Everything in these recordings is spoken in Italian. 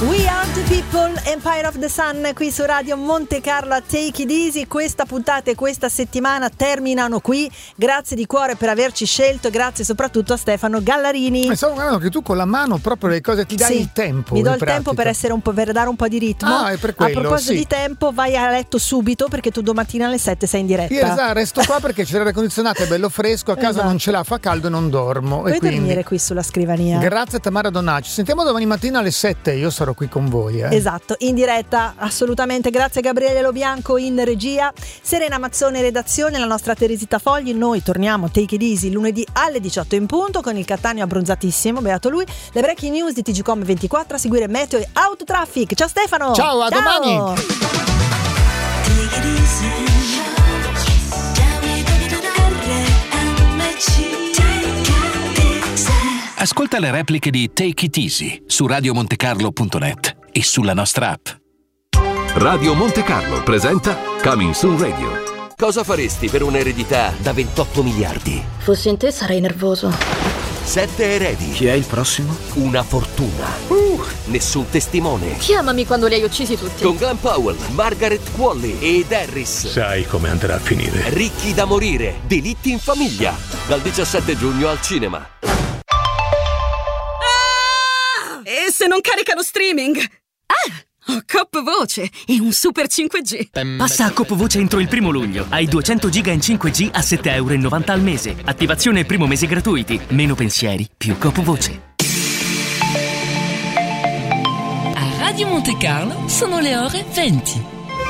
We are the people, Empire of the Sun, qui su Radio Monte Carlo a Take It Easy. Questa puntata e questa settimana terminano qui. Grazie di cuore per averci scelto e grazie soprattutto a Stefano Gallarini. Stavo guardando che tu con la mano proprio le cose ti dai il tempo. Mi do il tempo per essere per dare un po' di ritmo. È per quello, a proposito di tempo, vai a letto subito perché tu domattina alle 7 sei in diretta. Io resto qua perché c'è l'aria condizionata, è bello fresco, a casa non ce l'ha, fa caldo e non dormo. Puoi dormire qui sulla scrivania. Grazie a Tamara Donacci. Sentiamo domani mattina alle 7, io sarò qui con voi. Esatto, in diretta, assolutamente. Grazie a Gabriele Lobianco in regia, Serena Mazzone in redazione, la nostra Teresita Fogli. Noi torniamo Take It Easy lunedì alle 18 in punto con il Cattaneo abbronzatissimo, beato lui. Le breaking news di TGcom 24, a seguire meteo e autotraffic. Ciao Stefano. Ciao, a domani. Ascolta le repliche di Take It Easy su radiomontecarlo.net e sulla nostra app. Radio Monte Carlo presenta Coming Soon Radio. Cosa faresti per un'eredità da 28 miliardi? Fossi in te sarei nervoso. 7 eredi. Chi è il prossimo? Una fortuna. Nessun testimone. Chiamami quando li hai uccisi tutti. Con Glenn Powell, Margaret Qualley ed Harris. Sai come andrà a finire. Ricchi da morire. Delitti in famiglia. Dal 17 giugno al cinema. E se non carica lo streaming? Ho Coop Voce e un super 5G. Passa a Coop Voce entro il 1 luglio. Hai 200 giga in 5G a €7,90 al mese. Attivazione e primo mese gratuiti. Meno pensieri, più Coop Voce. A Radio Monte Carlo sono le ore 20.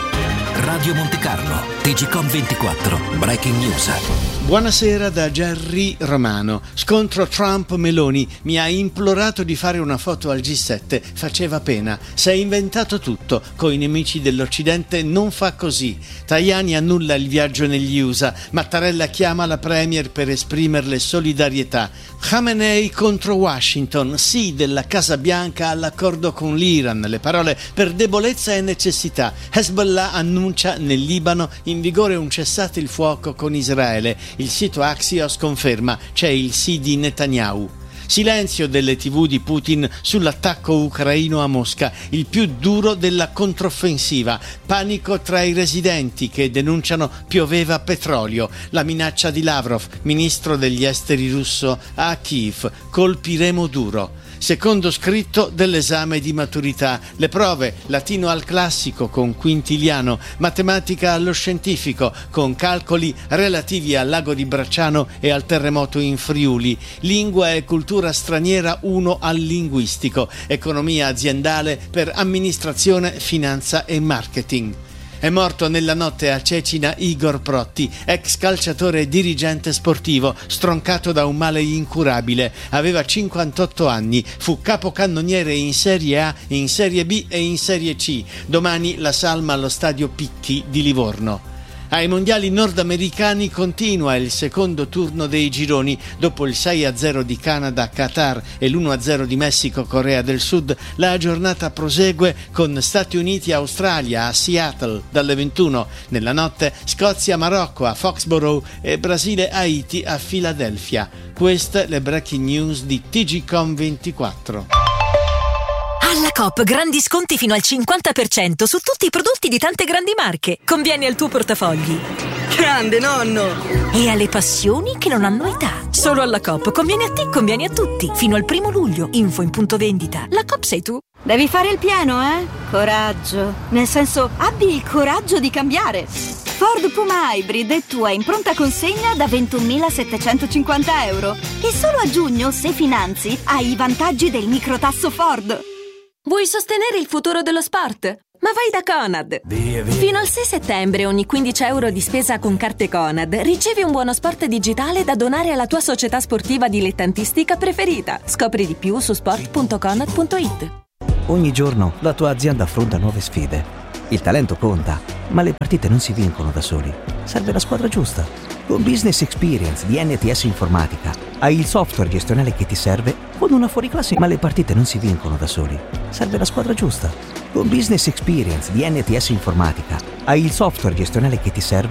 Radio Monte Carlo, TGcom 24, Breaking News. Buonasera da Gerry Romano. Scontro Trump-Meloni. Mi ha implorato di fare una foto al G7. Faceva pena. Sei inventato tutto. Coi nemici dell'Occidente non fa così. Tajani annulla il viaggio negli USA. Mattarella chiama la Premier per esprimerle solidarietà. Khamenei contro Washington. Sì della Casa Bianca all'accordo con l'Iran. Le parole per debolezza e necessità. Hezbollah annuncia nel Libano in vigore un cessate il fuoco con Israele. Il sito Axios conferma, c'è il sì di Netanyahu. Silenzio delle TV di Putin sull'attacco ucraino a Mosca, il più duro della controffensiva. Panico tra i residenti che denunciano pioveva petrolio. La minaccia di Lavrov, ministro degli esteri russo, a Kiev. Colpiremo duro. Secondo scritto dell'esame di maturità. Le prove: latino al classico con quintiliano, matematica allo scientifico con calcoli relativi al lago di Bracciano e al terremoto in Friuli, lingua e cultura straniera 1 al linguistico, economia aziendale per amministrazione, finanza e marketing. È morto nella notte a Cecina Igor Protti, ex calciatore e dirigente sportivo, stroncato da un male incurabile. Aveva 58 anni, fu capocannoniere in Serie A, in Serie B e in Serie C. Domani la salma allo stadio Picchi di Livorno. Ai mondiali nordamericani continua il secondo turno dei gironi. Dopo il 6-0 di Canada, Qatar e l'1-0 di Messico, Corea del Sud, la giornata prosegue con Stati Uniti-Australia a Seattle dalle 21. Nella notte Scozia-Marocco a Foxborough e Brasile-Haiti a Filadelfia. Queste le breaking news di TGcom 24. Alla Coop grandi sconti fino al 50% su tutti i prodotti di tante grandi marche. Conviene al tuo portafogli. Grande nonno! E alle passioni che non hanno età. Solo alla Coop conviene a te, conviene a tutti. Fino al 1 luglio. Info in punto vendita. La Coop sei tu. Devi fare il pieno, eh? Coraggio. Nel senso, abbi il coraggio di cambiare. Ford Puma Hybrid è tua in pronta consegna da €21.750. E solo a giugno, se finanzi, hai i vantaggi del microtasso Ford. Vuoi sostenere il futuro dello sport? Ma vai da Conad! Fino al 6 settembre ogni €15 di spesa con carte Conad ricevi un buono sport digitale da donare alla tua società sportiva dilettantistica preferita. Scopri di più su sport.conad.it. Ogni giorno la tua azienda affronta nuove sfide. Il talento conta, ma le partite non si vincono da soli. Serve la squadra giusta. Con Business Experience di NTS Informatica hai il software gestionale che ti serve con una fuoriclasse, ma le partite non si vincono da soli. Serve la squadra giusta. Con Business Experience di NTS Informatica hai il software gestionale che ti serve